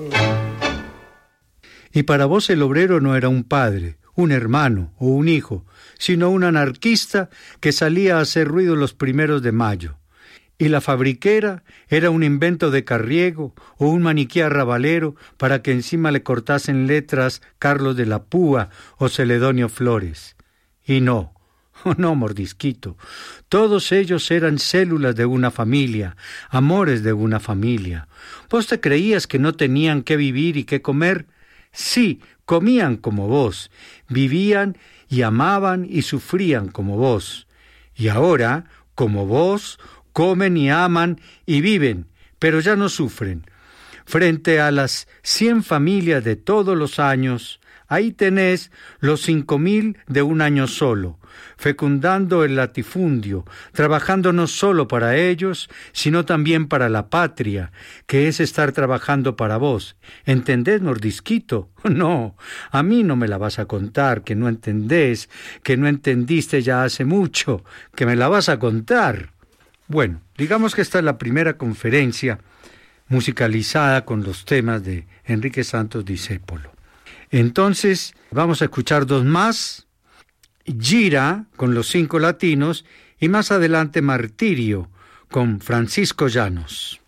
Y para vos el obrero no era un padre, un hermano o un hijo, sino un anarquista que salía a hacer ruido los 1 de mayo. Y la fabriquera era un invento de Carriego o un maniquí arrabalero para que encima le cortasen letras Carlos de la Púa o Celedonio Flores. Y no, oh no, mordisquito, todos ellos eran células de una familia, amores de una familia. ¿Vos te creías que no tenían qué vivir y qué comer? Sí, comían como vos, vivían y amaban y sufrían como vos. Y ahora, como vos, comen y aman y viven, pero ya no sufren. Frente a las 100 familias de todos los años, ahí tenés los 5.000 de un año solo, fecundando el latifundio, trabajando no solo para ellos, sino también para la patria, que es estar trabajando para vos. ¿Entendés, mordisquito? No, a mí no me la vas a contar, que no entendés, que no entendiste ya hace mucho, que me la vas a contar. Bueno, digamos que esta es la primera conferencia musicalizada con los temas de Enrique Santos Discépolo. Entonces, vamos a escuchar 2 más, Gira con los 5 latinos y más adelante Martirio con Francisco Llanos.